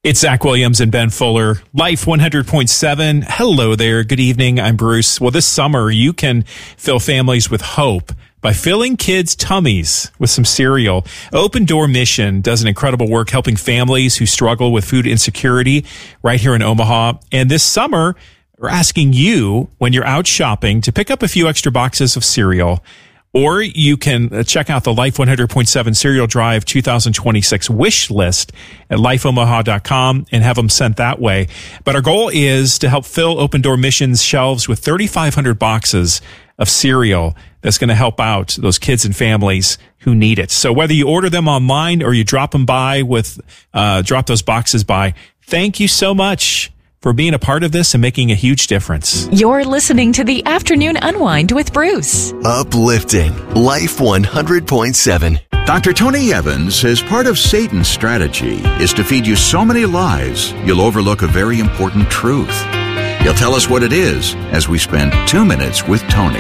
It's Zach Williams and Ben Fuller, Life 100.7. Hello there. Good evening. I'm Bruce. Well, this summer, you can fill families with hope by filling kids' tummies with some cereal. Open Door Mission does an incredible work helping families who struggle with food insecurity right here in Omaha. And this summer, we're asking you, when you're out shopping, to pick up a few extra boxes of cereal. Or you can check out the Life 100.7 Cereal Drive 2026 wish list at lifeomaha.com and have them sent that way. But our goal is to help fill Open Door Mission's shelves with 3,500 boxes of cereal that's going to help out those kids and families who need it. So whether you order them online or you drop them by drop those boxes by, thank you so much for being a part of this and making a huge difference. You're listening to the Afternoon Unwind with Bruce. Uplifting Life 100.7. Dr. Tony Evans says part of Satan's strategy is to feed you so many lies, you'll overlook a very important truth. He'll tell us what it is as we spend 2 minutes with Tony.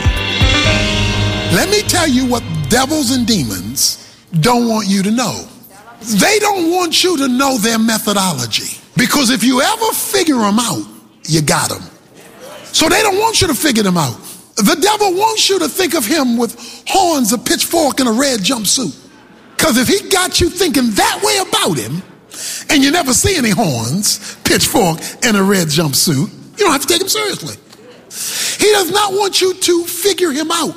Let me tell you what devils and demons don't want you to know. They don't want you to know their methodology. Because if you ever figure them out, you got them. So they don't want you to figure them out. The devil wants you to think of him with horns, a pitchfork, and a red jumpsuit. Because if he got you thinking that way about him, and you never see any horns, pitchfork, and a red jumpsuit, you don't have to take him seriously. He does not want you to figure him out.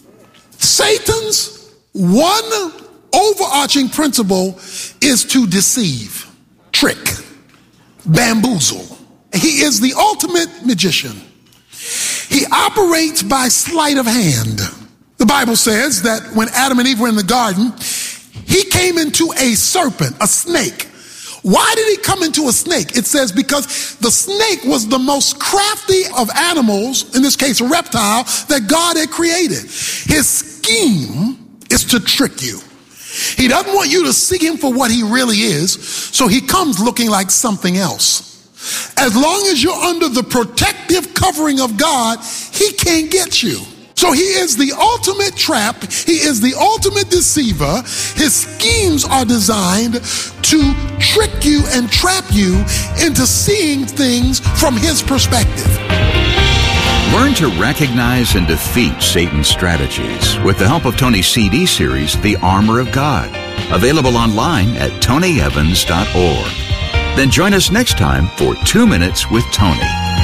Satan's one overarching principle is to deceive, trick, bamboozle. He is the ultimate magician. He operates by sleight of hand. The Bible says that when Adam and Eve were in the garden, he came into a serpent, a snake. Why did he come into a snake? It says because the snake was the most crafty of animals, in this case a reptile, that God had created. His scheme is to trick you. He doesn't want you to see him for what he really is, so he comes looking like something else. As long as you're under the protective covering of God, he can't get you. So he is the ultimate trap. He is the ultimate deceiver. His schemes are designed to trick you and trap you into seeing things from his perspective. Learn to recognize and defeat Satan's strategies with the help of Tony's CD series, The Armor of God, available online at tonyevans.org. Then join us next time for 2 Minutes with Tony.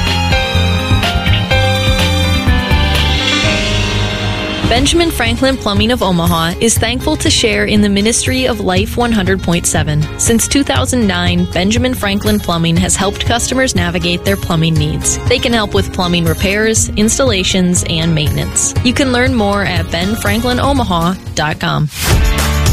Benjamin Franklin Plumbing of Omaha is thankful to share in the ministry of Life 100.7. Since 2009, Benjamin Franklin Plumbing has helped customers navigate their plumbing needs. They can help with plumbing repairs, installations, and maintenance. You can learn more at benfranklinomaha.com.